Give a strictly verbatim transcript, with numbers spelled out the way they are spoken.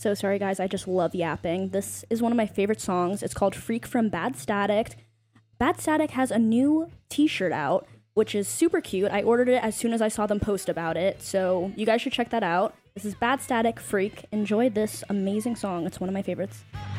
So sorry, guys. I just love yapping. This is one of my favorite songs. It's called Freak from Bad Static. Bad Static has a new t-shirt out, which is super cute. I ordered it as soon as I saw them post about it. So you guys should check that out. This is Bad Static, Freak. Enjoy this amazing song. It's one of my favorites.